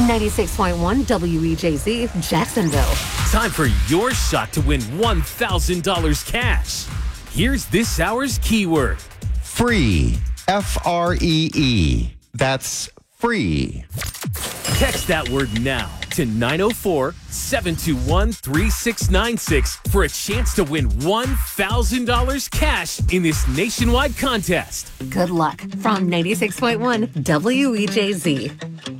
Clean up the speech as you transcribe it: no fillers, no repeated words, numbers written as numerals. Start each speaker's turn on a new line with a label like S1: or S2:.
S1: 96.1 WEJZ, Jacksonville.
S2: Time for your shot to win $1,000 cash. Here's this hour's keyword.
S3: Free. Free. That's free.
S2: Text that word now to 904-721-3696 for a chance to win $1,000 cash in this nationwide contest.
S1: Good luck from 96.1 WEJZ.